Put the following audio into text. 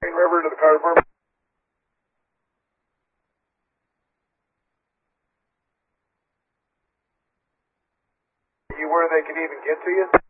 River to the car department. You where they could even get to you?